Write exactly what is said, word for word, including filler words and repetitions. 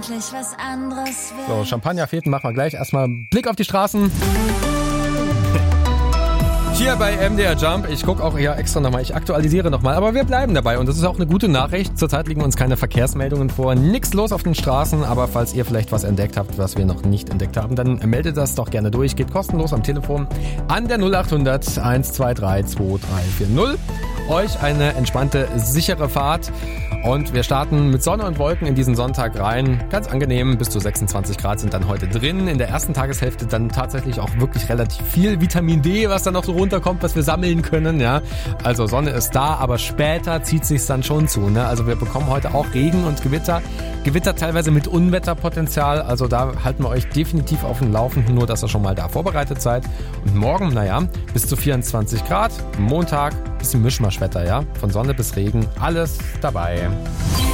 endlich was anderes will. So, Champagner fehlt, machen wir gleich. Erstmal Blick auf die Straßen. Hier bei M D R Jump, ich gucke auch hier extra nochmal, ich aktualisiere nochmal, aber wir bleiben dabei und das ist auch eine gute Nachricht. Zurzeit liegen uns keine Verkehrsmeldungen vor, nix los auf den Straßen, aber falls ihr vielleicht was entdeckt habt, was wir noch nicht entdeckt haben, dann meldet das doch gerne durch. Geht kostenlos am Telefon an der null achthundert eins zwei drei zwei drei vier null. Euch eine entspannte, sichere Fahrt und wir starten mit Sonne und Wolken in diesen Sonntag rein. Ganz angenehm, bis zu sechsundzwanzig Grad sind dann heute drin. In der ersten Tageshälfte dann tatsächlich auch wirklich relativ viel Vitamin D, was dann noch so runterkommt, was wir sammeln können. Ja, also Sonne ist da, aber später zieht sich's dann schon zu. Ne? Also wir bekommen heute auch Regen und Gewitter. Gewitter teilweise mit Unwetterpotenzial. Also da halten wir euch definitiv auf dem Laufenden, nur dass ihr schon mal da vorbereitet seid. Und morgen, naja, bis zu vierundzwanzig Grad. Montag, bisschen Mischmaschwetter, ja. Von Sonne bis Regen, alles dabei.